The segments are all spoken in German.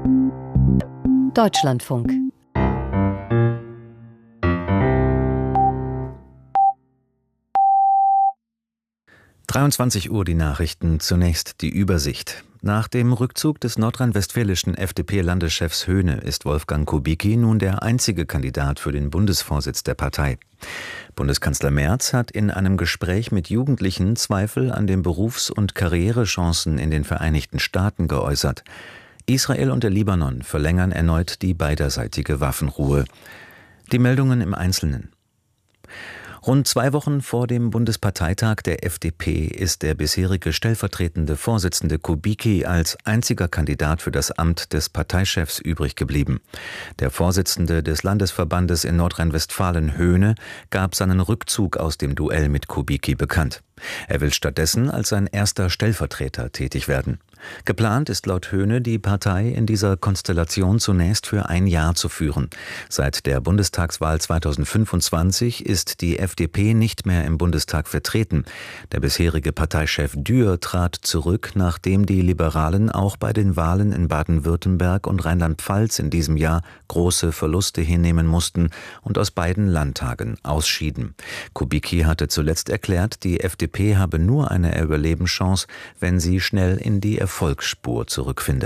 Deutschlandfunk. (23 Uhr) die Nachrichten, zunächst die Übersicht. Nach dem Rückzug des nordrhein-westfälischen FDP-Landeschefs Höhne ist Wolfgang Kubicki nun der einzige Kandidat für den Bundesvorsitz der Partei. Bundeskanzler Merz hat in einem Gespräch mit Jugendlichen Zweifel an den Berufs- und Karrierechancen in den Vereinigten Staaten geäußert. Israel und der Libanon verlängern erneut die beiderseitige Waffenruhe. Die Meldungen im Einzelnen. Rund 2 Wochen vor dem Bundesparteitag der FDP ist der bisherige stellvertretende Vorsitzende Kubicki als einziger Kandidat für das Amt des Parteichefs übrig geblieben. Der Vorsitzende des Landesverbandes in Nordrhein-Westfalen, Höhne, gab seinen Rückzug aus dem Duell mit Kubicki bekannt. Er will stattdessen als sein erster Stellvertreter tätig werden. Geplant ist laut Höhne, die Partei in dieser Konstellation zunächst für 1 Jahr zu führen. Seit der Bundestagswahl 2025 ist die FDP nicht mehr im Bundestag vertreten. Der bisherige Parteichef Dürr trat zurück, nachdem die Liberalen auch bei den Wahlen in Baden-Württemberg und Rheinland-Pfalz in diesem Jahr große Verluste hinnehmen mussten und aus beiden Landtagen ausschieden. Kubicki hatte zuletzt erklärt, die FDP habe nur eine Überlebenschance, wenn sie schnell in die Erfolgsspur zurückfinde.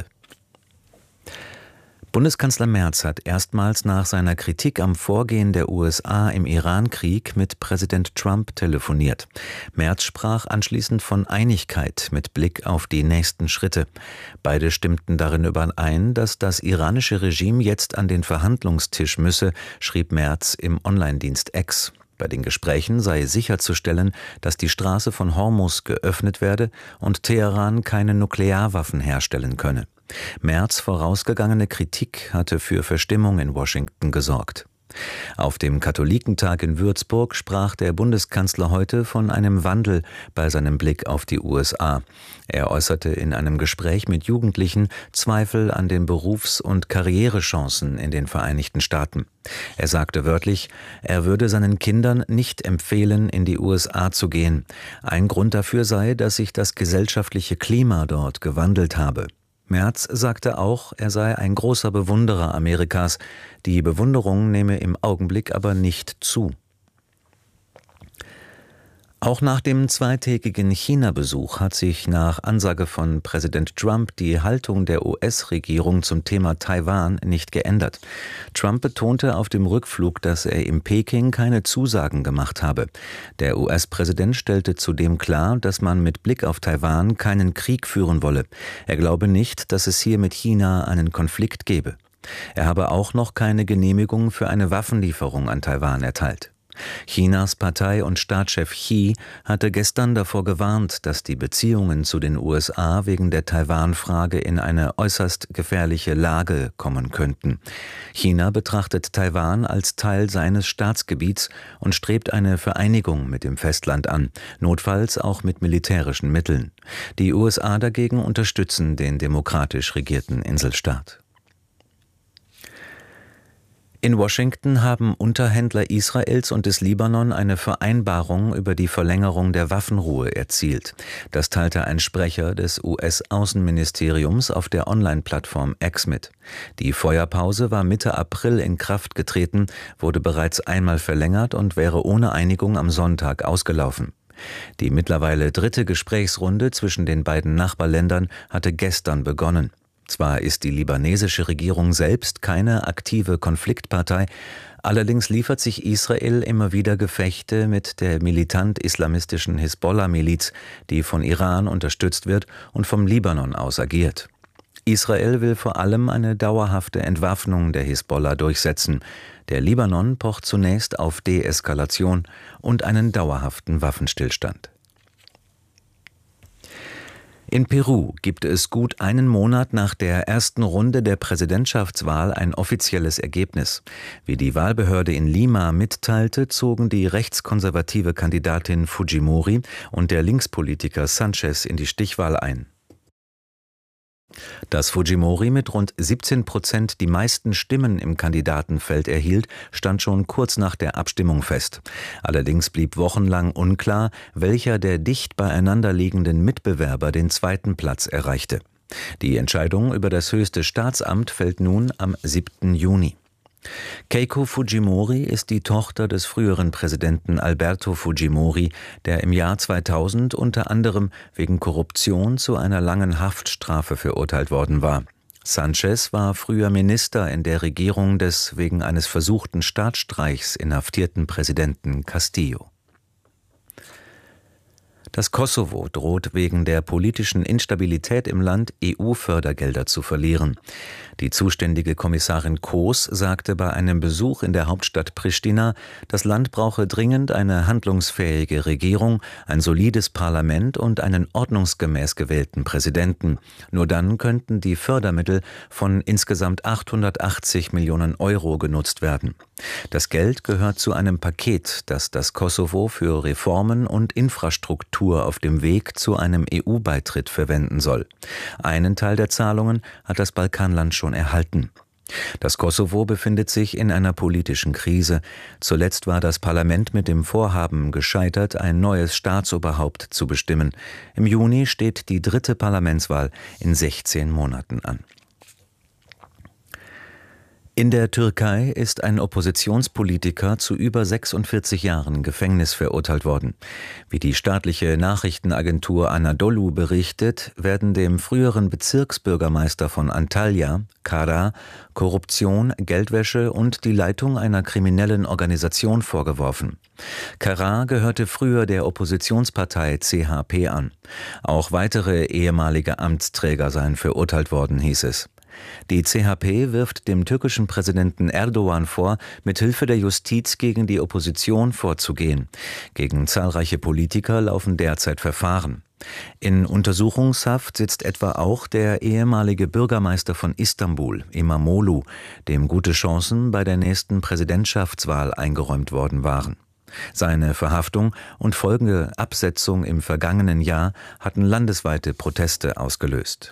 Bundeskanzler Merz hat erstmals nach seiner Kritik am Vorgehen der USA im Iran-Krieg mit Präsident Trump telefoniert. Merz sprach anschließend von Einigkeit mit Blick auf die nächsten Schritte. Beide stimmten darin überein, dass das iranische Regime jetzt an den Verhandlungstisch müsse, schrieb Merz im Online-Dienst X. Bei den Gesprächen sei sicherzustellen, dass die Straße von Hormuz geöffnet werde und Teheran keine Nuklearwaffen herstellen könne. Merz' vorausgegangene Kritik hatte für Verstimmung in Washington gesorgt. Auf dem Katholikentag in Würzburg sprach der Bundeskanzler heute von einem Wandel bei seinem Blick auf die USA. Er äußerte in einem Gespräch mit Jugendlichen Zweifel an den Berufs- und Karrierechancen in den Vereinigten Staaten. Er sagte wörtlich, er würde seinen Kindern nicht empfehlen, in die USA zu gehen. Ein Grund dafür sei, dass sich das gesellschaftliche Klima dort gewandelt habe. Merz sagte auch, er sei ein großer Bewunderer Amerikas. Die Bewunderung nehme im Augenblick aber nicht zu. Auch nach dem 2-tägigen China-Besuch hat sich nach Ansage von Präsident Trump die Haltung der US-Regierung zum Thema Taiwan nicht geändert. Trump betonte auf dem Rückflug, dass er in Peking keine Zusagen gemacht habe. Der US-Präsident stellte zudem klar, dass man mit Blick auf Taiwan keinen Krieg führen wolle. Er glaube nicht, dass es hier mit China einen Konflikt gebe. Er habe auch noch keine Genehmigung für eine Waffenlieferung an Taiwan erteilt. Chinas Partei- und Staatschef Xi hatte gestern davor gewarnt, dass die Beziehungen zu den USA wegen der Taiwan-Frage in eine äußerst gefährliche Lage kommen könnten. China betrachtet Taiwan als Teil seines Staatsgebiets und strebt eine Vereinigung mit dem Festland an, notfalls auch mit militärischen Mitteln. Die USA dagegen unterstützen den demokratisch regierten Inselstaat. In Washington haben Unterhändler Israels und des Libanon eine Vereinbarung über die Verlängerung der Waffenruhe erzielt. Das teilte ein Sprecher des US-Außenministeriums auf der Online-Plattform X mit. Die Feuerpause war Mitte April in Kraft getreten, wurde bereits einmal verlängert und wäre ohne Einigung am Sonntag ausgelaufen. Die mittlerweile 3. Gesprächsrunde zwischen den beiden Nachbarländern hatte gestern begonnen. Zwar ist die libanesische Regierung selbst keine aktive Konfliktpartei, allerdings liefert sich Israel immer wieder Gefechte mit der militant-islamistischen Hisbollah-Miliz, die von Iran unterstützt wird und vom Libanon aus agiert. Israel will vor allem eine dauerhafte Entwaffnung der Hisbollah durchsetzen. Der Libanon pocht zunächst auf Deeskalation und einen dauerhaften Waffenstillstand. In Peru gibt es gut einen Monat nach der ersten Runde der Präsidentschaftswahl ein offizielles Ergebnis. Wie die Wahlbehörde in Lima mitteilte, zogen die rechtskonservative Kandidatin Fujimori und der Linkspolitiker Sanchez in die Stichwahl ein. Dass Fujimori mit rund 17% die meisten Stimmen im Kandidatenfeld erhielt, stand schon kurz nach der Abstimmung fest. Allerdings blieb wochenlang unklar, welcher der dicht beieinander liegenden Mitbewerber den zweiten Platz erreichte. Die Entscheidung über das höchste Staatsamt fällt nun am 7. Juni. Keiko Fujimori ist die Tochter des früheren Präsidenten Alberto Fujimori, der im Jahr 2000 unter anderem wegen Korruption zu einer langen Haftstrafe verurteilt worden war. Sanchez war früher Minister in der Regierung des wegen eines versuchten Staatsstreichs inhaftierten Präsidenten Castillo. Das Kosovo droht wegen der politischen Instabilität im Land EU-Fördergelder zu verlieren. Die zuständige Kommissarin Koos sagte bei einem Besuch in der Hauptstadt Pristina, das Land brauche dringend eine handlungsfähige Regierung, ein solides Parlament und einen ordnungsgemäß gewählten Präsidenten. Nur dann könnten die Fördermittel von insgesamt 880 Millionen Euro genutzt werden. Das Geld gehört zu einem Paket, das das Kosovo für Reformen und Infrastruktur auf dem Weg zu einem EU-Beitritt verwenden soll. Einen Teil der Zahlungen hat das Balkanland schon erhalten. Das Kosovo befindet sich in einer politischen Krise. Zuletzt war das Parlament mit dem Vorhaben gescheitert, ein neues Staatsoberhaupt zu bestimmen. Im Juni steht die 3. Parlamentswahl in 16 Monaten an. In der Türkei ist ein Oppositionspolitiker zu über 46 Jahren Gefängnis verurteilt worden. Wie die staatliche Nachrichtenagentur Anadolu berichtet, werden dem früheren Bezirksbürgermeister von Antalya, Kara, Korruption, Geldwäsche und die Leitung einer kriminellen Organisation vorgeworfen. Kara gehörte früher der Oppositionspartei CHP an. Auch weitere ehemalige Amtsträger seien verurteilt worden, hieß es. Die CHP wirft dem türkischen Präsidenten Erdogan vor, mithilfe der Justiz gegen die Opposition vorzugehen. Gegen zahlreiche Politiker laufen derzeit Verfahren. In Untersuchungshaft sitzt etwa auch der ehemalige Bürgermeister von Istanbul, İmamoğlu, dem gute Chancen bei der nächsten Präsidentschaftswahl eingeräumt worden waren. Seine Verhaftung und folgende Absetzung im vergangenen Jahr hatten landesweite Proteste ausgelöst.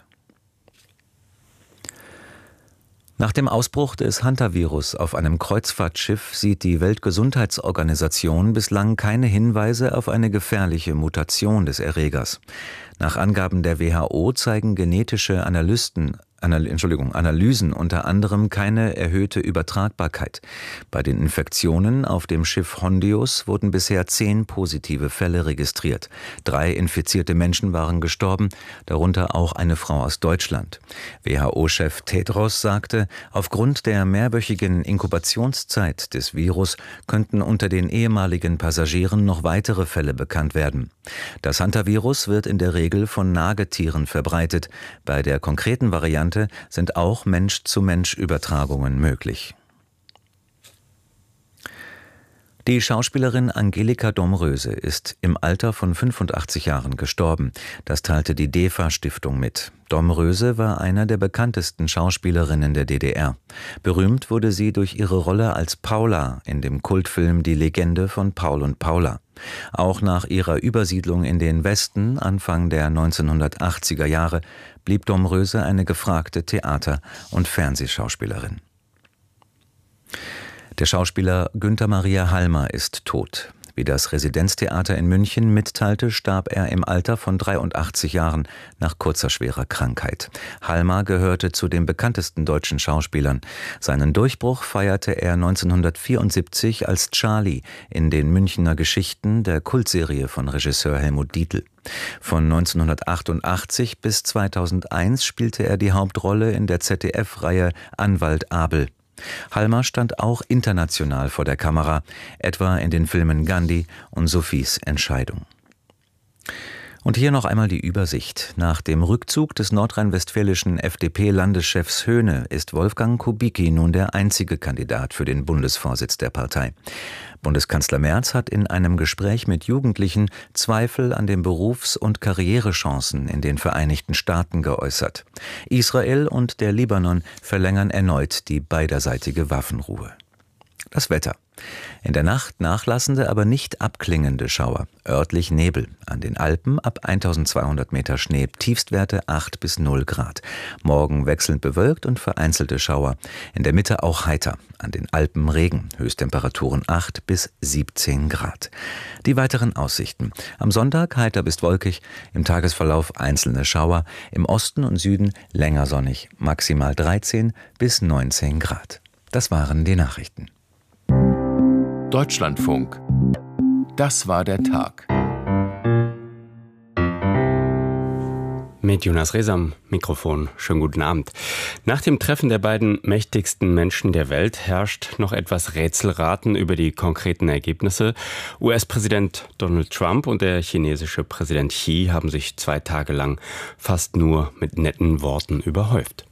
Nach dem Ausbruch des Hantavirus auf einem Kreuzfahrtschiff sieht die Weltgesundheitsorganisation bislang keine Hinweise auf eine gefährliche Mutation des Erregers. Nach Angaben der WHO zeigen genetische Analysen unter anderem keine erhöhte Übertragbarkeit. Bei den Infektionen auf dem Schiff Hondius wurden bisher 10 positive Fälle registriert. 3 infizierte Menschen waren gestorben, darunter auch eine Frau aus Deutschland. WHO-Chef Tedros sagte, aufgrund der mehrwöchigen Inkubationszeit des Virus könnten unter den ehemaligen Passagieren noch weitere Fälle bekannt werden. Das Hantavirus wird in der Regel von Nagetieren verbreitet. Bei der konkreten Variante sind auch Mensch-zu-Mensch-Übertragungen möglich. Die Schauspielerin Angelika Domröse ist im Alter von 85 Jahren gestorben. Das teilte die DEFA-Stiftung mit. Domröse war einer der bekanntesten Schauspielerinnen der DDR. Berühmt wurde sie durch ihre Rolle als Paula in dem Kultfilm Die Legende von Paul und Paula. Auch nach ihrer Übersiedlung in den Westen Anfang der 1980er Jahre blieb Domröse eine gefragte Theater- und Fernsehschauspielerin. Der Schauspieler Günther Maria Halmer ist tot. Wie das Residenztheater in München mitteilte, starb er im Alter von 83 Jahren nach kurzer schwerer Krankheit. Halmer gehörte zu den bekanntesten deutschen Schauspielern. Seinen Durchbruch feierte er 1974 als Charlie in den Münchner Geschichten der Kultserie von Regisseur Helmut Dietl. Von 1988 bis 2001 spielte er die Hauptrolle in der ZDF-Reihe Anwalt Abel. Halmer stand auch international vor der Kamera, etwa in den Filmen Gandhi und Sophies Entscheidung. Und hier noch einmal die Übersicht. Nach dem Rückzug des nordrhein-westfälischen FDP-Landeschefs Höhne ist Wolfgang Kubicki nun der einzige Kandidat für den Bundesvorsitz der Partei. Bundeskanzler Merz hat in einem Gespräch mit Jugendlichen Zweifel an den Berufs- und Karrierechancen in den Vereinigten Staaten geäußert. Israel und der Libanon verlängern erneut die beiderseitige Waffenruhe. Das Wetter. In der Nacht nachlassende, aber nicht abklingende Schauer. Örtlich Nebel. An den Alpen ab 1200 Meter Schnee. Tiefstwerte 8 bis 0 Grad. Morgen wechselnd bewölkt und vereinzelte Schauer. In der Mitte auch heiter. An den Alpen Regen. Höchsttemperaturen 8 bis 17 Grad. Die weiteren Aussichten. Am Sonntag heiter bis wolkig. Im Tagesverlauf einzelne Schauer. Im Osten und Süden länger sonnig. Maximal 13 bis 19 Grad. Das waren die Nachrichten. Deutschlandfunk. Das war der Tag. Mit Jonas Reza am Mikrofon. Schönen guten Abend. Nach dem Treffen der beiden mächtigsten Menschen der Welt herrscht noch etwas Rätselraten über die konkreten Ergebnisse. US-Präsident Donald Trump und der chinesische Präsident Xi haben sich 2 Tage lang fast nur mit netten Worten überhäuft.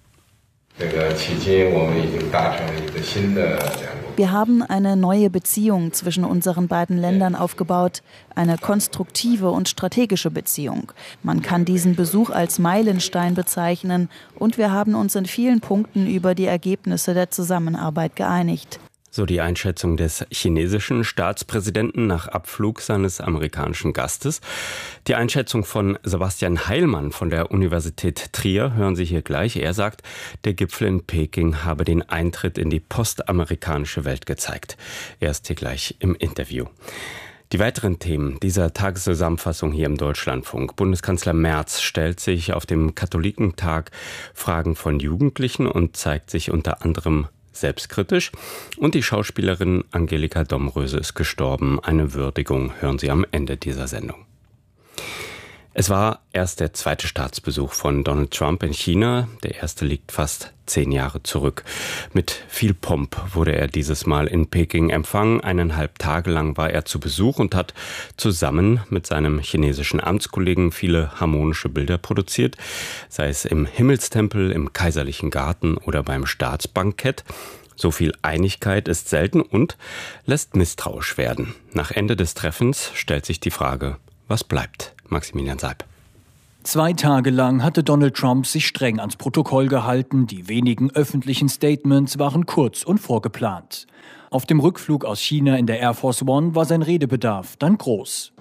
Wir haben eine neue Beziehung zwischen unseren beiden Ländern aufgebaut, eine konstruktive und strategische Beziehung. Man kann diesen Besuch als Meilenstein bezeichnen und wir haben uns in vielen Punkten über die Ergebnisse der Zusammenarbeit geeinigt. So die Einschätzung des chinesischen Staatspräsidenten nach Abflug seines amerikanischen Gastes. Die Einschätzung von Sebastian Heilmann von der Universität Trier hören Sie hier gleich. Er sagt, der Gipfel in Peking habe den Eintritt in die postamerikanische Welt gezeigt. Er ist hier gleich im Interview. Die weiteren Themen dieser Tageszusammenfassung hier im Deutschlandfunk. Bundeskanzler Merz stellt sich auf dem Katholikentag Fragen von Jugendlichen und zeigt sich unter anderem selbstkritisch. Und die Schauspielerin Angelika Domröse ist gestorben. Eine Würdigung hören Sie am Ende dieser Sendung. Es war erst der 2. Staatsbesuch von Donald Trump in China. Der erste liegt fast 10 Jahre zurück. Mit viel Pomp wurde er dieses Mal in Peking empfangen. 1,5 Tage lang war er zu Besuch und hat zusammen mit seinem chinesischen Amtskollegen viele harmonische Bilder produziert. Sei es im Himmelstempel, im Kaiserlichen Garten oder beim Staatsbankett. So viel Einigkeit ist selten und lässt misstrauisch werden. Nach Ende des Treffens stellt sich die Frage, was bleibt? Maximilian Seib. 2 Tage lang hatte Donald Trump sich streng ans Protokoll gehalten. Die wenigen öffentlichen Statements waren kurz und vorgeplant. Auf dem Rückflug aus China in der Air Force One war sein Redebedarf dann groß.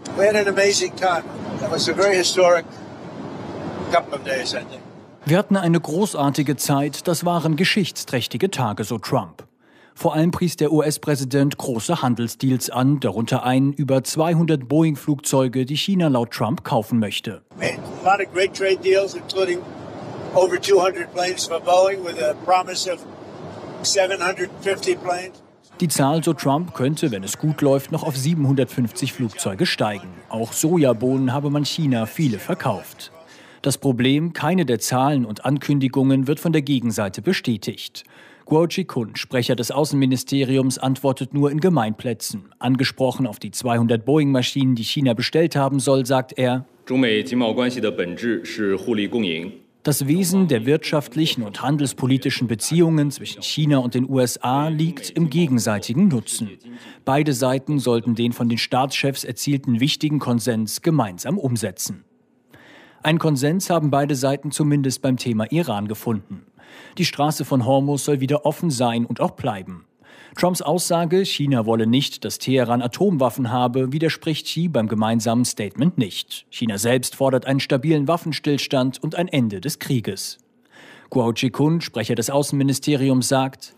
Wir hatten eine großartige Zeit, das waren geschichtsträchtige Tage, so Trump. Vor allem pries der US-Präsident große Handelsdeals an, darunter einen über 200 Boeing-Flugzeuge, die China laut Trump kaufen möchte. Die Zahl, so Trump, könnte, wenn es gut läuft, noch auf 750 Flugzeuge steigen. Auch Sojabohnen habe man China viele verkauft. Das Problem, keine der Zahlen und Ankündigungen wird von der Gegenseite bestätigt. Guo Jikun, Sprecher des Außenministeriums, antwortet nur in Gemeinplätzen. Angesprochen auf die 200 Boeing-Maschinen, die China bestellt haben soll, sagt er, das Wesen der wirtschaftlichen und handelspolitischen Beziehungen zwischen China und den USA liegt im gegenseitigen Nutzen. Beide Seiten sollten den von den Staatschefs erzielten wichtigen Konsens gemeinsam umsetzen. Einen Konsens haben beide Seiten zumindest beim Thema Iran gefunden. Die Straße von Hormuz soll wieder offen sein und auch bleiben. Trumps Aussage, China wolle nicht, dass Teheran Atomwaffen habe, widerspricht Xi beim gemeinsamen Statement nicht. China selbst fordert einen stabilen Waffenstillstand und ein Ende des Krieges. Guo Jikun, Sprecher des Außenministeriums, sagt,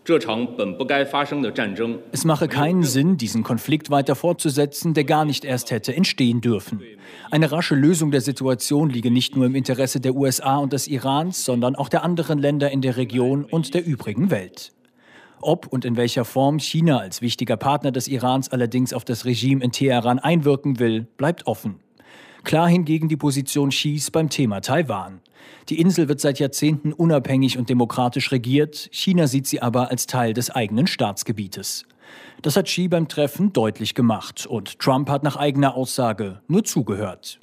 es mache keinen Sinn, diesen Konflikt weiter fortzusetzen, der gar nicht erst hätte entstehen dürfen. Eine rasche Lösung der Situation liege nicht nur im Interesse der USA und des Irans, sondern auch der anderen Länder in der Region und der übrigen Welt. Ob und in welcher Form China als wichtiger Partner des Irans allerdings auf das Regime in Teheran einwirken will, bleibt offen. Klar hingegen die Position Xis beim Thema Taiwan. Die Insel wird seit Jahrzehnten unabhängig und demokratisch regiert. China sieht sie aber als Teil des eigenen Staatsgebietes. Das hat Xi beim Treffen deutlich gemacht. Und Trump hat nach eigener Aussage nur zugehört.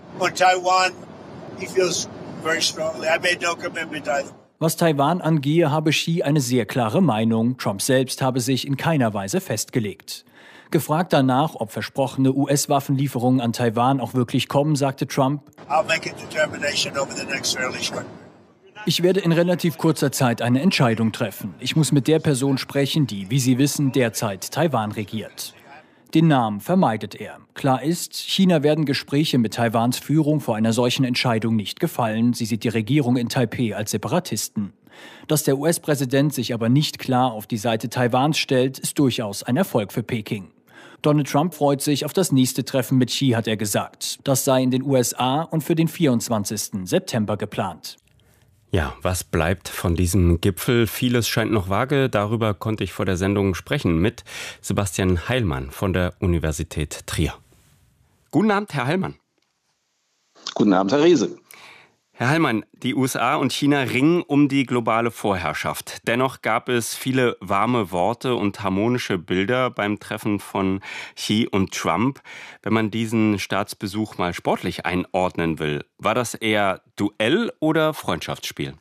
Was Taiwan angehe, habe Xi eine sehr klare Meinung. Trump selbst habe sich in keiner Weise festgelegt. Gefragt danach, ob versprochene US-Waffenlieferungen an Taiwan auch wirklich kommen, sagte Trump, Ich werde in relativ kurzer Zeit eine Entscheidung treffen. Ich muss mit der Person sprechen, die, wie Sie wissen, derzeit Taiwan regiert. Den Namen vermeidet er. Klar ist, China werden Gespräche mit Taiwans Führung vor einer solchen Entscheidung nicht gefallen. Sie sieht die Regierung in Taipeh als Separatisten. Dass der US-Präsident sich aber nicht klar auf die Seite Taiwans stellt, ist durchaus ein Erfolg für Peking. Donald Trump freut sich auf das nächste Treffen mit Xi, hat er gesagt. Das sei in den USA und für den 24. September geplant. Ja, was bleibt von diesem Gipfel? Vieles scheint noch vage. Darüber konnte ich vor der Sendung sprechen mit Sebastian Heilmann von der Universität Trier. Guten Abend, Herr Heilmann. Guten Abend, Herr Riese. Herr Heilmann, die USA und China ringen um die globale Vorherrschaft. Dennoch gab es viele warme Worte und harmonische Bilder beim Treffen von Xi und Trump. Wenn man diesen Staatsbesuch mal sportlich einordnen will, war das eher Duell oder Freundschaftsspiel?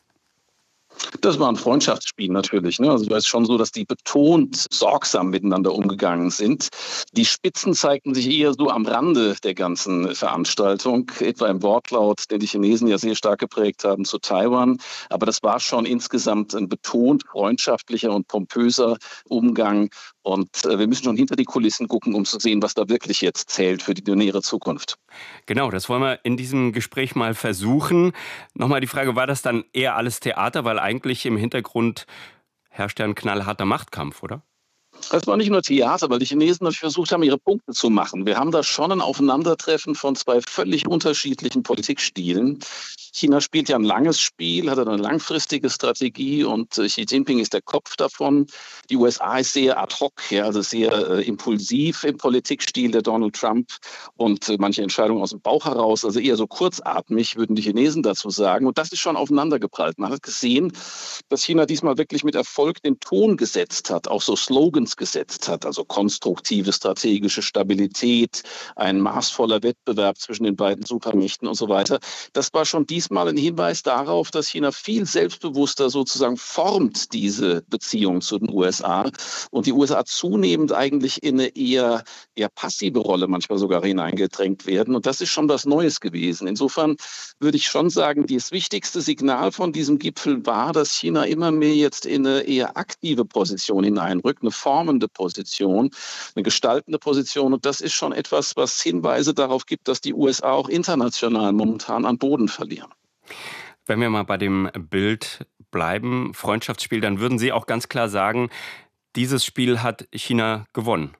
Das war ein Freundschaftsspiel natürlich. Also es ist schon so, dass die betont sorgsam miteinander umgegangen sind. Die Spitzen zeigten sich eher so am Rande der ganzen Veranstaltung, etwa im Wortlaut, den die Chinesen ja sehr stark geprägt haben zu Taiwan. Aber das war schon insgesamt ein betont freundschaftlicher und pompöser Umgang. Und wir müssen schon hinter die Kulissen gucken, um zu sehen, was da wirklich jetzt zählt für die nähere Zukunft. Genau, das wollen wir in diesem Gespräch mal versuchen. Nochmal die Frage, war das dann eher alles Theater? Weil eigentlich im Hintergrund herrscht ja ein knallharter Machtkampf, oder? Es war nicht nur Theater, weil die Chinesen natürlich versucht haben, ihre Punkte zu machen. Wir haben da schon ein Aufeinandertreffen von zwei völlig unterschiedlichen Politikstilen. China spielt ja ein langes Spiel, hat eine langfristige Strategie und Xi Jinping ist der Kopf davon. Die USA ist sehr ad hoc, ja, also sehr impulsiv im Politikstil der Donald Trump und manche Entscheidungen aus dem Bauch heraus, also eher so kurzatmig, würden die Chinesen dazu sagen. Und das ist schon aufeinandergeprallt. Man hat gesehen, dass China diesmal wirklich mit Erfolg den Ton gesetzt hat, auch so Slogans gesetzt hat, also konstruktive strategische Stabilität, ein maßvoller Wettbewerb zwischen den beiden Supermächten und so weiter. Das war schon diesmal ein Hinweis darauf, dass China viel selbstbewusster sozusagen formt diese Beziehung zu den USA und die USA zunehmend eigentlich in eine eher passive Rolle manchmal sogar hineingedrängt werden. Und das ist schon was Neues gewesen. Insofern würde ich schon sagen, das wichtigste Signal von diesem Gipfel war, dass China immer mehr jetzt in eine eher aktive Position hineinrückt, eine formende Position, eine gestaltende Position. Und das ist schon etwas, was Hinweise darauf gibt, dass die USA auch international momentan an Boden verlieren. Wenn wir mal bei dem Bild bleiben, Freundschaftsspiel, dann würden Sie auch ganz klar sagen, dieses Spiel hat China gewonnen.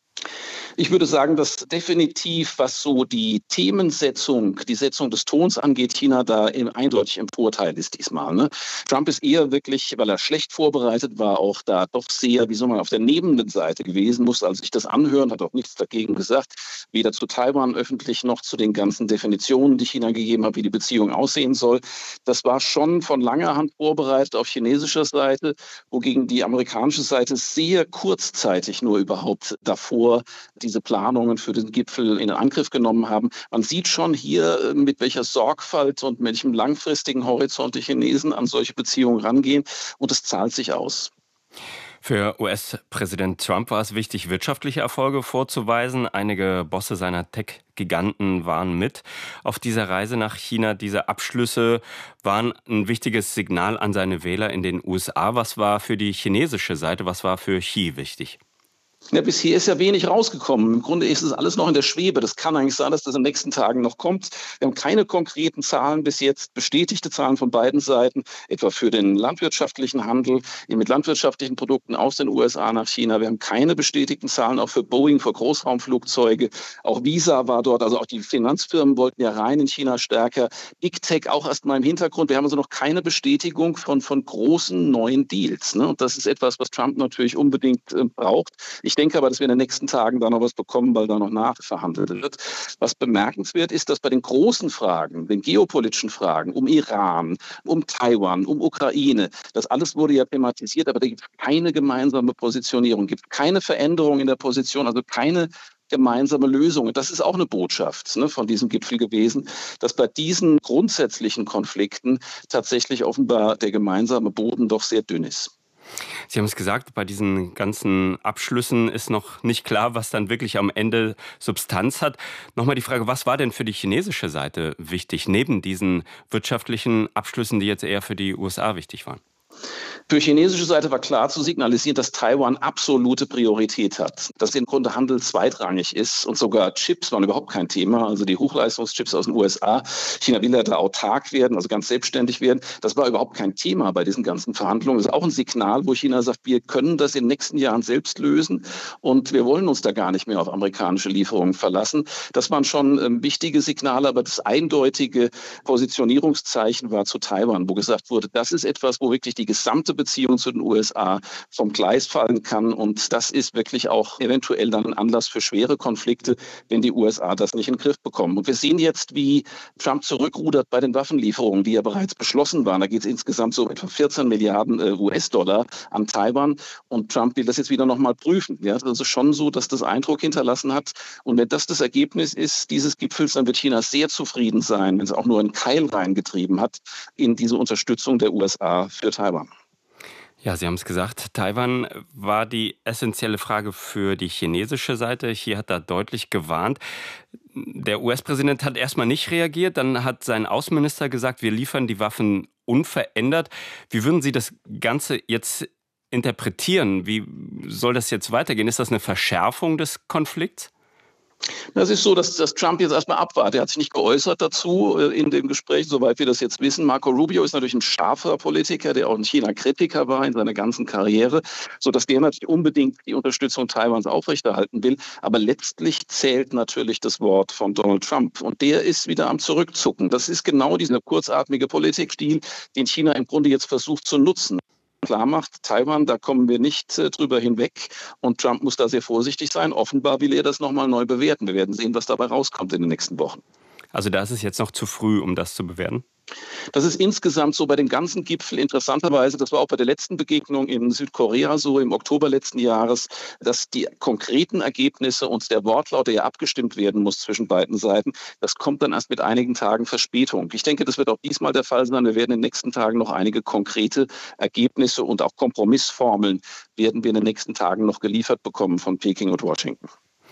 Ich würde sagen, dass definitiv, was so die Themensetzung, die Setzung des Tons angeht, China da eindeutig im Vorteil ist diesmal. Ne? Trump ist eher wirklich, weil er schlecht vorbereitet war, auch da doch sehr, wie soll man, auf der nehmenden Seite gewesen, musste also sich das anhören, hat auch nichts dagegen gesagt, weder zu Taiwan öffentlich noch zu den ganzen Definitionen, die China gegeben hat, wie die Beziehung aussehen soll. Das war schon von langer Hand vorbereitet auf chinesischer Seite, wogegen die amerikanische Seite sehr kurzzeitig nur überhaupt davor diese Planungen für den Gipfel in Angriff genommen haben. Man sieht schon hier, mit welcher Sorgfalt und mit welchem langfristigen Horizont die Chinesen an solche Beziehungen rangehen. Und es zahlt sich aus. Für US-Präsident Trump war es wichtig, wirtschaftliche Erfolge vorzuweisen. Einige Bosse seiner Tech-Giganten waren mit auf dieser Reise nach China. Diese Abschlüsse waren ein wichtiges Signal an seine Wähler in den USA. Was war für die chinesische Seite, was war für Xi wichtig? Ja, bisher ist ja wenig rausgekommen. Im Grunde ist es alles noch in der Schwebe. Das kann eigentlich sein, dass das in den nächsten Tagen noch kommt. Wir haben keine konkreten Zahlen bis jetzt, bestätigte Zahlen von beiden Seiten, etwa für den landwirtschaftlichen Handel mit landwirtschaftlichen Produkten aus den USA nach China. Wir haben keine bestätigten Zahlen auch für Boeing, für Großraumflugzeuge. Auch Visa war dort, also auch die Finanzfirmen wollten ja rein in China stärker. Big Tech auch erst mal im Hintergrund. Wir haben also noch keine Bestätigung von großen neuen Deals. Ne? Und das ist etwas, was Trump natürlich unbedingt braucht. Ich denke aber, dass wir in den nächsten Tagen da noch was bekommen, weil da noch nachverhandelt wird. Was bemerkenswert ist, dass bei den großen Fragen, den geopolitischen Fragen um Iran, um Taiwan, um Ukraine, das alles wurde ja thematisiert, aber da gibt es keine gemeinsame Positionierung, gibt keine Veränderung in der Position, also keine gemeinsame Lösung. Und das ist auch eine Botschaft von diesem Gipfel gewesen, dass bei diesen grundsätzlichen Konflikten tatsächlich offenbar der gemeinsame Boden doch sehr dünn ist. Sie haben es gesagt, bei diesen ganzen Abschlüssen ist noch nicht klar, was dann wirklich am Ende Substanz hat. Nochmal die Frage, was war denn für die chinesische Seite wichtig, neben diesen wirtschaftlichen Abschlüssen, die jetzt eher für die USA wichtig waren? Für chinesische Seite war klar zu signalisieren, dass Taiwan absolute Priorität hat, dass im Grunde Handel zweitrangig ist und sogar Chips waren überhaupt kein Thema, also die Hochleistungschips aus den USA. China will ja da autark werden, also ganz selbstständig werden. Das war überhaupt kein Thema bei diesen ganzen Verhandlungen. Das ist auch ein Signal, wo China sagt, wir können das in den nächsten Jahren selbst lösen und wir wollen uns da gar nicht mehr auf amerikanische Lieferungen verlassen. Das waren schon wichtige Signale, aber das eindeutige Positionierungszeichen war zu Taiwan, wo gesagt wurde, das ist etwas, wo wirklich die gesamte Beziehung zu den USA vom Gleis fallen kann. Und das ist wirklich auch eventuell dann ein Anlass für schwere Konflikte, wenn die USA das nicht in den Griff bekommen. Und wir sehen jetzt, wie Trump zurückrudert bei den Waffenlieferungen, die ja bereits beschlossen waren. Da geht es insgesamt so etwa 14 Milliarden US-Dollar an Taiwan. Und Trump will das jetzt wieder nochmal prüfen. Ja, das ist schon so, dass das Eindruck hinterlassen hat. Und wenn das das Ergebnis ist dieses Gipfels, dann wird China sehr zufrieden sein, wenn es auch nur einen Keil reingetrieben hat in diese Unterstützung der USA für Taiwan. Ja, Sie haben es gesagt, Taiwan war die essentielle Frage für die chinesische Seite. Hier hat er deutlich gewarnt. Der US-Präsident hat erstmal nicht reagiert, dann hat sein Außenminister gesagt, wir liefern die Waffen unverändert. Wie würden Sie das Ganze jetzt interpretieren? Wie soll das jetzt weitergehen? Ist das eine Verschärfung des Konflikts? Das ist so, dass Trump jetzt erstmal abwartet. Er hat sich nicht geäußert dazu in dem Gespräch, soweit wir das jetzt wissen. Marco Rubio ist natürlich ein scharfer Politiker, der auch ein China-Kritiker war in seiner ganzen Karriere, sodass der natürlich unbedingt die Unterstützung Taiwans aufrechterhalten will. Aber letztlich zählt natürlich das Wort von Donald Trump. Und der ist wieder am Zurückzucken. Das ist genau dieser kurzatmige Politikstil, den China im Grunde jetzt versucht zu nutzen. Klar macht, Taiwan, da kommen wir nicht drüber hinweg und Trump muss da sehr vorsichtig sein. Offenbar will er das nochmal neu bewerten. Wir werden sehen, was dabei rauskommt in den nächsten Wochen. Also da ist es jetzt noch zu früh, um das zu bewerten? Das ist insgesamt so bei dem ganzen Gipfel interessanterweise, das war auch bei der letzten Begegnung in Südkorea so im Oktober letzten Jahres, dass die konkreten Ergebnisse und der Wortlaut, der ja abgestimmt werden muss zwischen beiden Seiten, das kommt dann erst mit einigen Tagen Verspätung. Ich denke, das wird auch diesmal der Fall sein. Wir werden in den nächsten Tagen noch einige konkrete Ergebnisse und auch Kompromissformeln werden wir in den nächsten Tagen noch geliefert bekommen von Peking und Washington.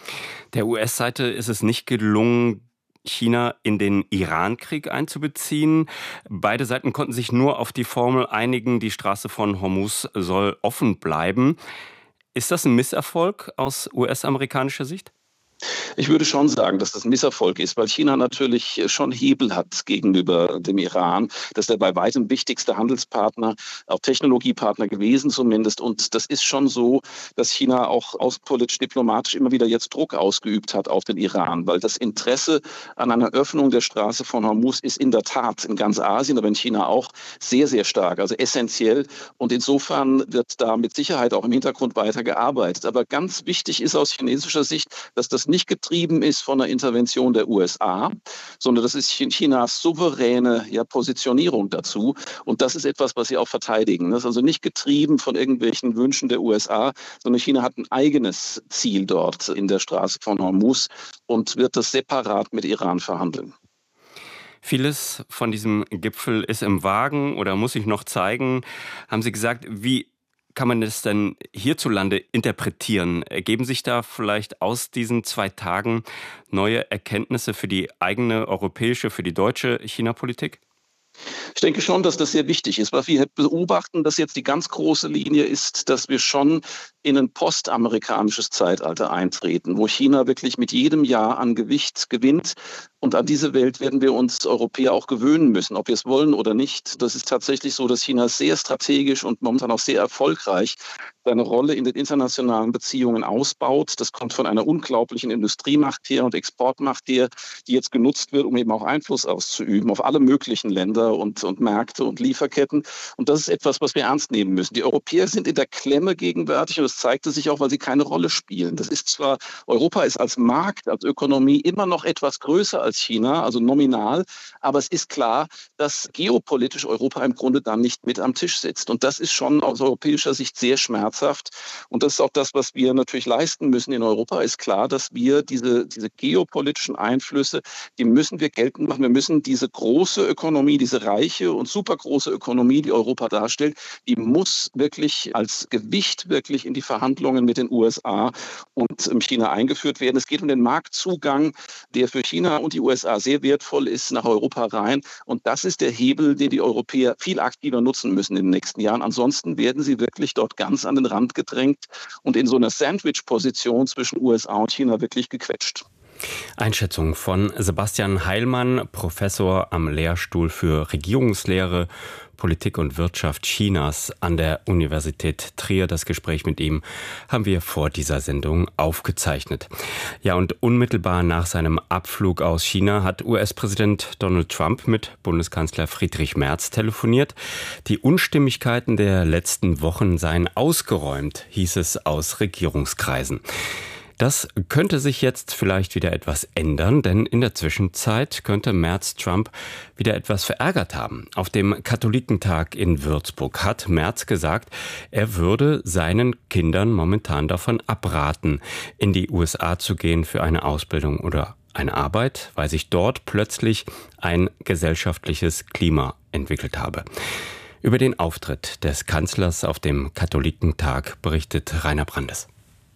Der US-Seite ist es nicht gelungen, China in den Iran-Krieg einzubeziehen. Beide Seiten konnten sich nur auf die Formel einigen, die Straße von Hormuz soll offen bleiben. Ist das ein Misserfolg aus US-amerikanischer Sicht? Ich würde schon sagen, dass das ein Misserfolg ist, weil China natürlich schon Hebel hat gegenüber dem Iran. Das ist der bei weitem wichtigste Handelspartner, auch Technologiepartner gewesen zumindest. Und das ist schon so, dass China auch außenpolitisch, diplomatisch immer wieder jetzt Druck ausgeübt hat auf den Iran, weil das Interesse an einer Öffnung der Straße von Hormuz ist in der Tat in ganz Asien, aber in China auch sehr, sehr stark, also essentiell. Und insofern wird da mit Sicherheit auch im Hintergrund weiter gearbeitet. Aber ganz wichtig ist aus chinesischer Sicht, dass das nicht getrieben ist von einer Intervention der USA, sondern das ist Chinas souveräne Positionierung dazu. Und das ist etwas, was sie auch verteidigen. Das ist also nicht getrieben von irgendwelchen Wünschen der USA, sondern China hat ein eigenes Ziel dort in der Straße von Hormuz und wird das separat mit Iran verhandeln. Vieles von diesem Gipfel ist im Wagen oder muss sich noch zeigen. Haben Sie gesagt, wie kann man das denn hierzulande interpretieren? Ergeben sich da vielleicht aus diesen 2 Tagen neue Erkenntnisse für die eigene europäische, für die deutsche China-Politik? Ich denke schon, dass das sehr wichtig ist. Was wir beobachten, dass jetzt die ganz große Linie ist, dass wir schon in ein postamerikanisches Zeitalter eintreten, wo China wirklich mit jedem Jahr an Gewicht gewinnt. Und an diese Welt werden wir uns Europäer auch gewöhnen müssen, ob wir es wollen oder nicht. Das ist tatsächlich so, dass China sehr strategisch und momentan auch sehr erfolgreich seine Rolle in den internationalen Beziehungen ausbaut. Das kommt von einer unglaublichen Industriemacht her und Exportmacht her, die jetzt genutzt wird, um eben auch Einfluss auszuüben auf alle möglichen Länder und Märkte und Lieferketten. Und das ist etwas, was wir ernst nehmen müssen. Die Europäer sind in der Klemme gegenwärtig und das zeigte sich auch, weil sie keine Rolle spielen. Das ist zwar, Europa ist als Markt, als Ökonomie immer noch etwas größer als China, also nominal, aber es ist klar, dass geopolitisch Europa im Grunde dann nicht mit am Tisch sitzt. Und das ist schon aus europäischer Sicht sehr schmerzhaft. Und das ist auch das, was wir natürlich leisten müssen in Europa, ist klar, dass wir diese geopolitischen Einflüsse, die müssen wir geltend machen. Wir müssen diese große Ökonomie, diese diese reiche und supergroße Ökonomie, die Europa darstellt, die muss wirklich als Gewicht wirklich in die Verhandlungen mit den USA und China eingeführt werden. Es geht um den Marktzugang, der für China und die USA sehr wertvoll ist, nach Europa rein. Und das ist der Hebel, den die Europäer viel aktiver nutzen müssen in den nächsten Jahren. Ansonsten werden sie wirklich dort ganz an den Rand gedrängt und in so einer Sandwich-Position zwischen USA und China wirklich gequetscht. Einschätzung von Sebastian Heilmann, Professor am Lehrstuhl für Regierungslehre, Politik und Wirtschaft Chinas an der Universität Trier. Das Gespräch mit ihm haben wir vor dieser Sendung aufgezeichnet. Ja, und unmittelbar nach seinem Abflug aus China hat US-Präsident Donald Trump mit Bundeskanzler Friedrich Merz telefoniert. Die Unstimmigkeiten der letzten Wochen seien ausgeräumt, hieß es aus Regierungskreisen. Das könnte sich jetzt vielleicht wieder etwas ändern, denn in der Zwischenzeit könnte Merz Trump wieder etwas verärgert haben. Auf dem Katholikentag in Würzburg hat Merz gesagt, er würde seinen Kindern momentan davon abraten, in die USA zu gehen für eine Ausbildung oder eine Arbeit, weil sich dort plötzlich ein gesellschaftliches Klima entwickelt habe. Über den Auftritt des Kanzlers auf dem Katholikentag berichtet Rainer Brandes.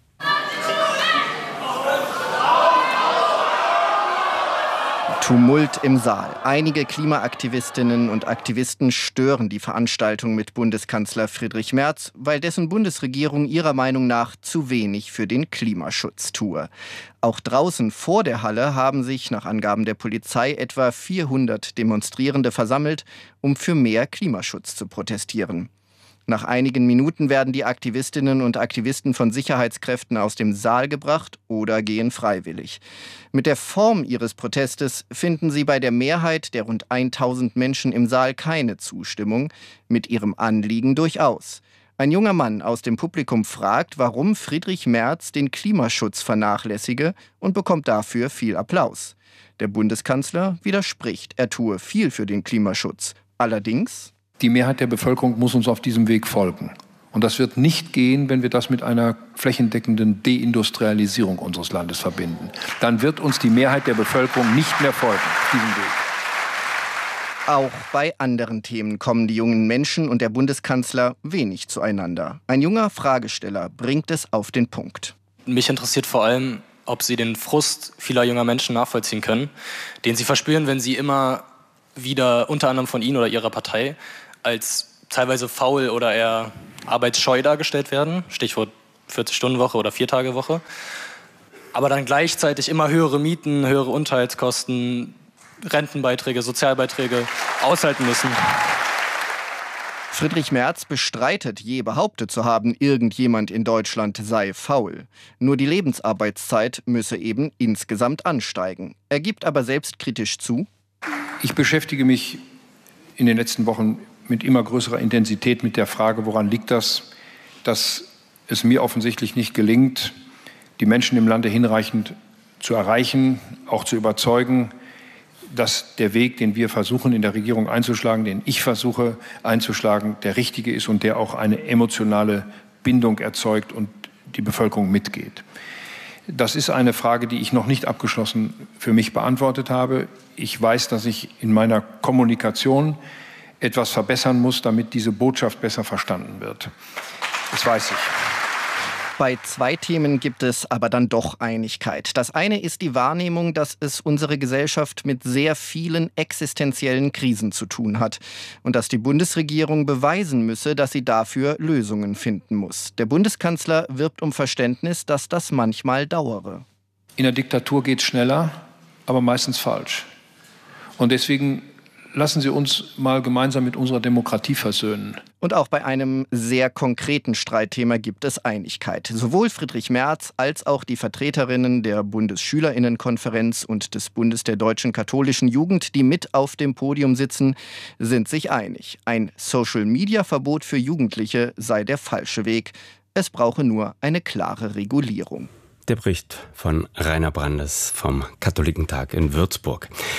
Tumult im Saal. Einige Klimaaktivistinnen und Aktivisten stören die Veranstaltung mit Bundeskanzler Friedrich Merz, weil dessen Bundesregierung ihrer Meinung nach zu wenig für den Klimaschutz tue. Auch draußen vor der Halle haben sich nach Angaben der Polizei etwa 400 Demonstrierende versammelt, um für mehr Klimaschutz zu protestieren. Nach einigen Minuten werden die Aktivistinnen und Aktivisten von Sicherheitskräften aus dem Saal gebracht oder gehen freiwillig. Mit der Form ihres Protestes finden sie bei der Mehrheit der rund 1000 Menschen im Saal keine Zustimmung, mit ihrem Anliegen durchaus. Ein junger Mann aus dem Publikum fragt, warum Friedrich Merz den Klimaschutz vernachlässige und bekommt dafür viel Applaus. Der Bundeskanzler widerspricht, er tue viel für den Klimaschutz. Allerdings: Die Mehrheit der Bevölkerung muss uns auf diesem Weg folgen. Und das wird nicht gehen, wenn wir das mit einer flächendeckenden Deindustrialisierung unseres Landes verbinden. Dann wird uns die Mehrheit der Bevölkerung nicht mehr folgen auf diesem Weg. Auch bei anderen Themen kommen die jungen Menschen und der Bundeskanzler wenig zueinander. Ein junger Fragesteller bringt es auf den Punkt. Mich interessiert vor allem, ob Sie den Frust vieler junger Menschen nachvollziehen können, den sie verspüren, wenn sie immer wieder unter anderem von Ihnen oder Ihrer Partei als teilweise faul oder eher arbeitsscheu dargestellt werden. Stichwort 40-Stunden-Woche oder 4-Tage-Woche. Aber dann gleichzeitig immer höhere Mieten, höhere Unterhaltskosten, Rentenbeiträge, Sozialbeiträge aushalten müssen. Friedrich Merz bestreitet, je behauptet zu haben, irgendjemand in Deutschland sei faul. Nur die Lebensarbeitszeit müsse eben insgesamt ansteigen. Er gibt aber selbstkritisch zu: Ich beschäftige mich in den letzten Wochen mit immer größerer Intensität mit der Frage, woran liegt das, dass es mir offensichtlich nicht gelingt, die Menschen im Lande hinreichend zu erreichen, auch zu überzeugen, dass der Weg, den wir versuchen in der Regierung einzuschlagen, den ich versuche einzuschlagen, der richtige ist und der auch eine emotionale Bindung erzeugt und die Bevölkerung mitgeht. Das ist eine Frage, die ich noch nicht abgeschlossen für mich beantwortet habe. Ich weiß, dass ich in meiner Kommunikation etwas verbessern muss, damit diese Botschaft besser verstanden wird. Das weiß ich. Bei 2 Themen gibt es aber dann doch Einigkeit. Das eine ist die Wahrnehmung, dass es unsere Gesellschaft mit sehr vielen existenziellen Krisen zu tun hat und dass die Bundesregierung beweisen müsse, dass sie dafür Lösungen finden muss. Der Bundeskanzler wirbt um Verständnis, dass das manchmal dauere. In der Diktatur geht es schneller, aber meistens falsch. Und deswegen lassen Sie uns mal gemeinsam mit unserer Demokratie versöhnen. Und auch bei einem sehr konkreten Streitthema gibt es Einigkeit. Sowohl Friedrich Merz als auch die Vertreterinnen der Bundesschülerinnenkonferenz und des Bundes der Deutschen Katholischen Jugend, die mit auf dem Podium sitzen, sind sich einig. Ein Social-Media-Verbot für Jugendliche sei der falsche Weg. Es brauche nur eine klare Regulierung. Der Bericht von Rainer Brandes vom Katholikentag in Würzburg.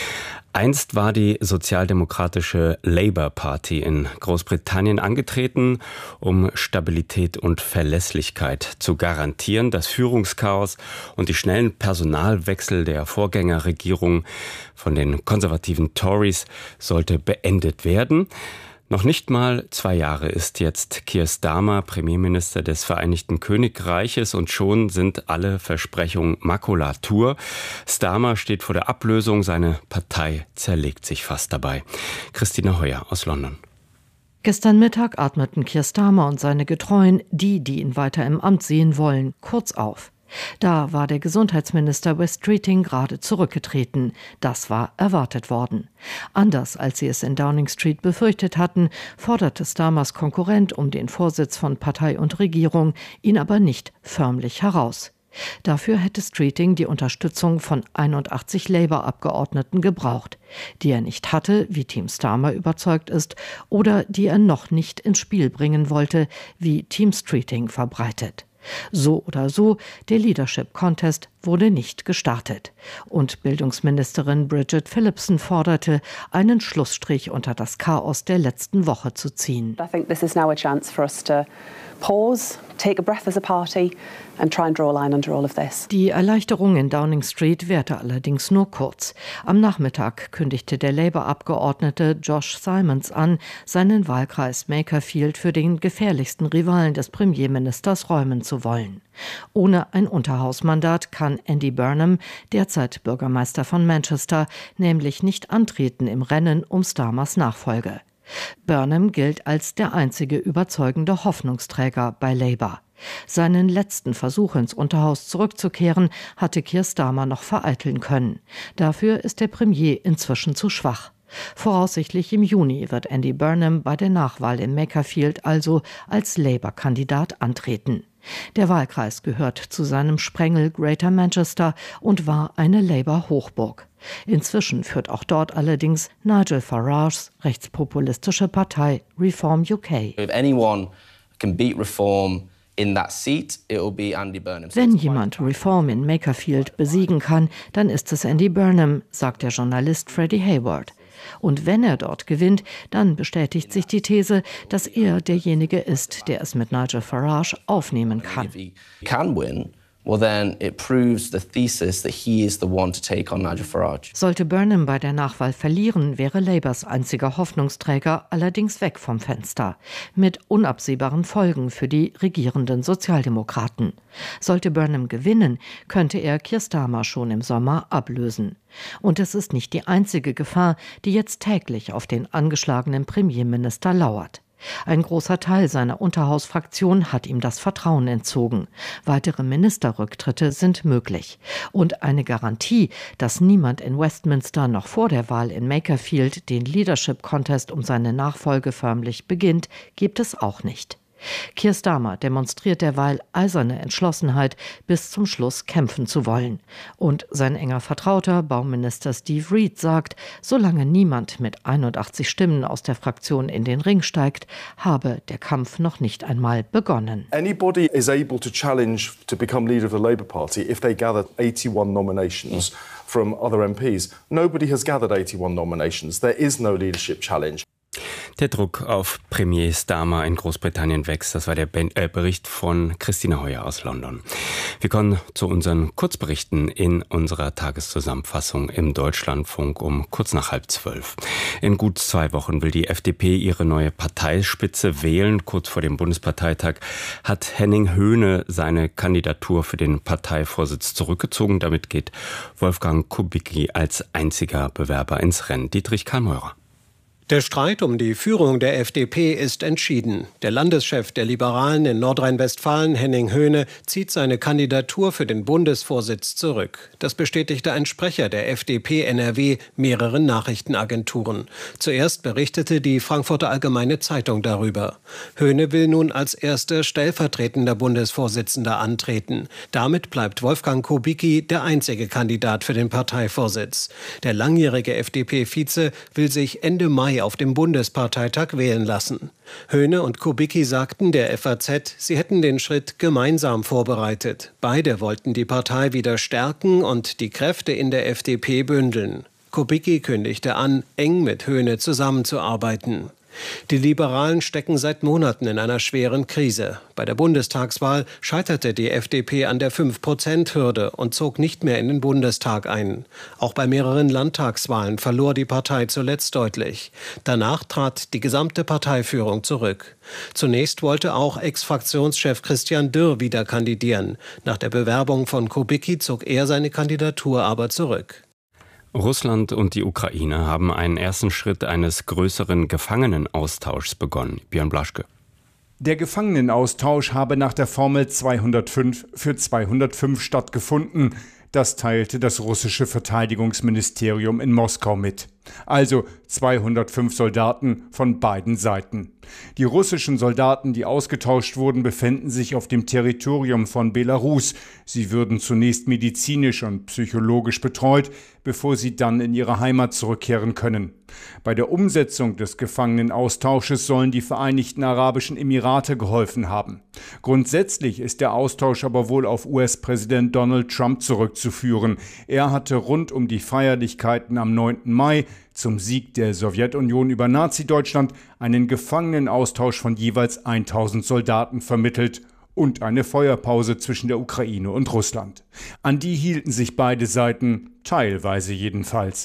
Einst war die sozialdemokratische Labour Party in Großbritannien angetreten, um Stabilität und Verlässlichkeit zu garantieren. Das Führungschaos und die schnellen Personalwechsel der Vorgängerregierung von den konservativen Tories sollte beendet werden. Noch nicht mal 2 Jahre ist jetzt Keir Starmer Premierminister des Vereinigten Königreiches und schon sind alle Versprechungen Makulatur. Starmer steht vor der Ablösung, seine Partei zerlegt sich fast dabei. Christina Heuer aus London. Gestern Mittag atmeten Keir Starmer und seine Getreuen, die ihn weiter im Amt sehen wollen, kurz auf. Da war der Gesundheitsminister Wes Streeting gerade zurückgetreten. Das war erwartet worden. Anders als sie es in Downing Street befürchtet hatten, forderte Starmers Konkurrent um den Vorsitz von Partei und Regierung ihn aber nicht förmlich heraus. Dafür hätte Streeting die Unterstützung von 81 Labour-Abgeordneten gebraucht, die er nicht hatte, wie Team Starmer überzeugt ist, oder die er noch nicht ins Spiel bringen wollte, wie Team Streeting verbreitet. So oder so, der Leadership Contest wurde nicht gestartet. Und Bildungsministerin Bridget Phillipson forderte, einen Schlussstrich unter das Chaos der letzten Woche zu ziehen. I think this is now a chance for us to pause, take a breath as a party and try and draw a line under all of this. Die Erleichterung in Downing Street währte allerdings nur kurz. Am Nachmittag kündigte der Labour-Abgeordnete Josh Simons an, seinen Wahlkreis Makerfield für den gefährlichsten Rivalen des Premierministers räumen zu wollen. Ohne ein Unterhausmandat kann Andy Burnham, derzeit Bürgermeister von Manchester, nämlich nicht antreten im Rennen um Starmers Nachfolge. Burnham gilt als der einzige überzeugende Hoffnungsträger bei Labour. Seinen letzten Versuch ins Unterhaus zurückzukehren, hatte Keir Starmer noch vereiteln können. Dafür ist der Premier inzwischen zu schwach. Voraussichtlich im Juni wird Andy Burnham bei der Nachwahl in Makerfield also als Labour-Kandidat antreten. Der Wahlkreis gehört zu seinem Sprengel Greater Manchester und war eine Labour-Hochburg. Inzwischen führt auch dort allerdings Nigel Farages rechtspopulistische Partei Reform UK. If anyone can beat Reform in that seat, it will be Andy Burnham. Wenn jemand Reform in Makerfield besiegen kann, dann ist es Andy Burnham, sagt der Journalist Freddie Hayward. Und wenn er dort gewinnt, dann bestätigt sich die These, dass er derjenige ist, der es mit Nigel Farage aufnehmen kann. If he can win, well then it proves the thesis that he is the one to take on Nigel Farage. Sollte Burnham bei der Nachwahl verlieren, wäre Labours einziger Hoffnungsträger allerdings weg vom Fenster. Mit unabsehbaren Folgen für die regierenden Sozialdemokraten. Sollte Burnham gewinnen, könnte er Keir Starmer schon im Sommer ablösen. Und es ist nicht die einzige Gefahr, die jetzt täglich auf den angeschlagenen Premierminister lauert. Ein großer Teil seiner Unterhausfraktion hat ihm das Vertrauen entzogen. Weitere Ministerrücktritte sind möglich. Und eine Garantie, dass niemand in Westminster noch vor der Wahl in Makerfield den Leadership Contest um seine Nachfolge förmlich beginnt, gibt es auch nicht. Keir Starmer demonstriert derweil eiserne Entschlossenheit, bis zum Schluss kämpfen zu wollen. Und sein enger Vertrauter, Bauminister Steve Reid, sagt, solange niemand mit 81 Stimmen aus der Fraktion in den Ring steigt, habe der Kampf noch nicht einmal begonnen. Anybody is able to challenge to become leader of the Labour Party if they gather 81 nominations from other MPs. Nobody has gathered 81 nominations. There is no leadership challenge. Der Druck auf Premier Starmer in Großbritannien wächst. Das war der Bericht von Christina Heuer aus London. Wir kommen zu unseren Kurzberichten in unserer Tageszusammenfassung im Deutschlandfunk um kurz nach 11:30. In gut 2 Wochen will die FDP ihre neue Parteispitze wählen. Kurz vor dem Bundesparteitag hat Henning Höhne seine Kandidatur für den Parteivorsitz zurückgezogen. Damit geht Wolfgang Kubicki als einziger Bewerber ins Rennen. Dietrich Karl-Meurer. Der Streit um die Führung der FDP ist entschieden. Der Landeschef der Liberalen in Nordrhein-Westfalen, Henning Höhne, zieht seine Kandidatur für den Bundesvorsitz zurück. Das bestätigte ein Sprecher der FDP NRW mehreren Nachrichtenagenturen. Zuerst berichtete die Frankfurter Allgemeine Zeitung darüber. Höhne will nun als erster stellvertretender Bundesvorsitzender antreten. Damit bleibt Wolfgang Kubicki der einzige Kandidat für den Parteivorsitz. Der langjährige FDP-Vize will sich Ende Mai auf dem Bundesparteitag wählen lassen. Höhne und Kubicki sagten der FAZ, sie hätten den Schritt gemeinsam vorbereitet. Beide wollten die Partei wieder stärken und die Kräfte in der FDP bündeln. Kubicki kündigte an, eng mit Höhne zusammenzuarbeiten. Die Liberalen stecken seit Monaten in einer schweren Krise. Bei der Bundestagswahl scheiterte die FDP an der 5%-Hürde und zog nicht mehr in den Bundestag ein. Auch bei mehreren Landtagswahlen verlor die Partei zuletzt deutlich. Danach trat die gesamte Parteiführung zurück. Zunächst wollte auch Ex-Fraktionschef Christian Dürr wieder kandidieren. Nach der Bewerbung von Kubicki zog er seine Kandidatur aber zurück. Russland und die Ukraine haben einen ersten Schritt eines größeren Gefangenenaustauschs begonnen. Björn Blaschke. Der Gefangenenaustausch habe nach der Formel 205 für 205 stattgefunden. Das teilte das russische Verteidigungsministerium in Moskau mit. Also 205 Soldaten von beiden Seiten. Die russischen Soldaten, die ausgetauscht wurden, befänden sich auf dem Territorium von Belarus. Sie würden zunächst medizinisch und psychologisch betreut, bevor sie dann in ihre Heimat zurückkehren können. Bei der Umsetzung des Gefangenenaustausches sollen die Vereinigten Arabischen Emirate geholfen haben. Grundsätzlich ist der Austausch aber wohl auf US-Präsident Donald Trump zurückzuführen. Er hatte rund um die Feierlichkeiten am 9. Mai zum Sieg der Sowjetunion über Nazi-Deutschland einen Gefangenenaustausch von jeweils 1000 Soldaten vermittelt und eine Feuerpause zwischen der Ukraine und Russland. An die hielten sich beide Seiten, teilweise jedenfalls.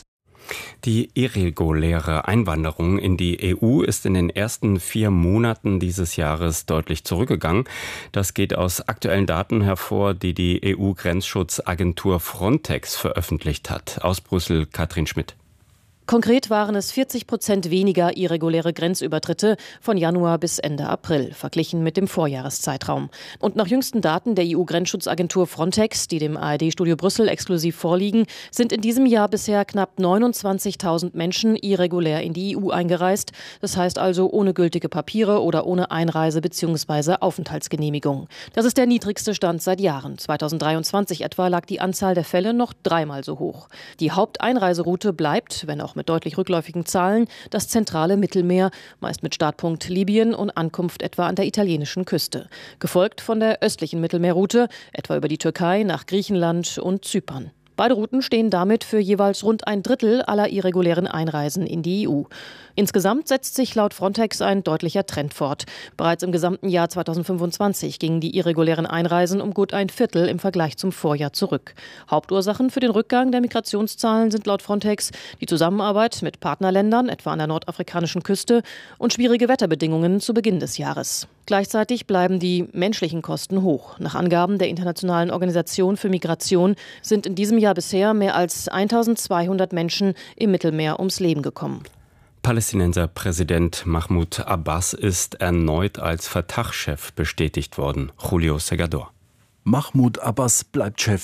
Die irreguläre Einwanderung in die EU ist in den ersten 4 Monaten dieses Jahres deutlich zurückgegangen. Das geht aus aktuellen Daten hervor, die die EU-Grenzschutzagentur Frontex veröffentlicht hat. Aus Brüssel, Katrin Schmidt. Konkret waren es 40% weniger irreguläre Grenzübertritte von Januar bis Ende April, verglichen mit dem Vorjahreszeitraum. Und nach jüngsten Daten der EU-Grenzschutzagentur Frontex, die dem ARD-Studio Brüssel exklusiv vorliegen, sind in diesem Jahr bisher knapp 29.000 Menschen irregulär in die EU eingereist. Das heißt also ohne gültige Papiere oder ohne Einreise- bzw. Aufenthaltsgenehmigung. Das ist der niedrigste Stand seit Jahren. 2023 etwa lag die Anzahl der Fälle noch 3-mal so hoch. Die Haupteinreiseroute bleibt, wenn auch mit deutlich rückläufigen Zahlen, das zentrale Mittelmeer, meist mit Startpunkt Libyen und Ankunft etwa an der italienischen Küste. Gefolgt von der östlichen Mittelmeerroute, etwa über die Türkei nach Griechenland und Zypern. Beide Routen stehen damit für jeweils rund 1/3 aller irregulären Einreisen in die EU. Insgesamt setzt sich laut Frontex ein deutlicher Trend fort. Bereits im gesamten Jahr 2025 gingen die irregulären Einreisen um gut 1/4 im Vergleich zum Vorjahr zurück. Hauptursachen für den Rückgang der Migrationszahlen sind laut Frontex die Zusammenarbeit mit Partnerländern, etwa an der nordafrikanischen Küste, und schwierige Wetterbedingungen zu Beginn des Jahres. Gleichzeitig bleiben die menschlichen Kosten hoch. Nach Angaben der Internationalen Organisation für Migration sind in diesem Jahr bisher mehr als 1200 Menschen im Mittelmeer ums Leben gekommen. Palästinenser Präsident Mahmoud Abbas ist erneut als Fatah-Chef bestätigt worden. Julio Segador. Mahmoud Abbas bleibt Chef